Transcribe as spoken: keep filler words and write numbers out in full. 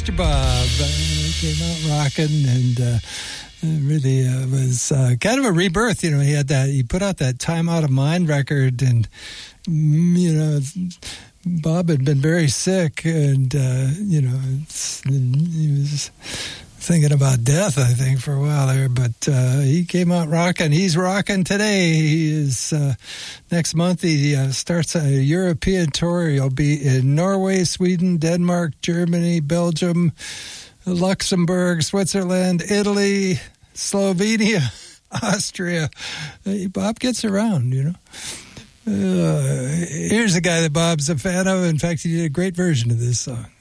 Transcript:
Mister Bob. Uh, he came out rocking, and uh, it really uh, was uh, kind of a rebirth. You know, he had that. He put out that "Time Out of Mind" record, and mm, you know, Bob had been very sick, and uh, you know, it's, he was thinking about death, I think, for a while there, but uh, he came out rocking. He's rocking today. He is, uh, next month, he uh, starts a European tour. He'll be in Norway, Sweden, Denmark, Germany, Belgium, Luxembourg, Switzerland, Italy, Slovenia, Austria. Hey, Bob gets around, you know. Uh, here's a guy that Bob's a fan of. In fact, he did a great version of this song.